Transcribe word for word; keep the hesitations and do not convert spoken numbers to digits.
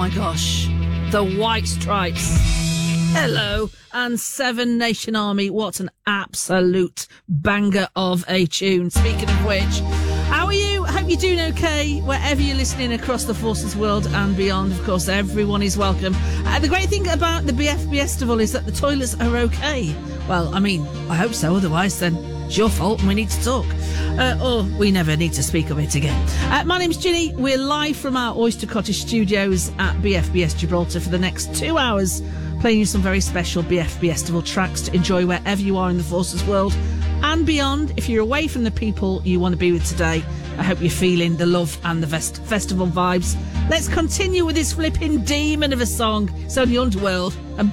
my gosh. The White Stripes. Hello. And Seven Nation Army. What an absolute banger of a tune. Speaking of which, how are you? I hope you're doing okay wherever you're listening across the Forces world and beyond. Of course, everyone is welcome. Uh, the great thing about the B F B Festival is that the toilets are okay. Well, I mean, I hope so. Otherwise, then it's your fault and we need to talk. Uh, or we never need to speak of it again. Uh, my name's Ginny. We're live from our Oyster Cottage studios at B F B S Gibraltar for the next two hours, playing you some very special B F B Festival tracks to enjoy wherever you are in the Forces world and beyond. If you're away from the people you want to be with today, I hope you're feeling the love and the vest- festival vibes. Let's continue with this flipping demon of a song. It's only Underworld and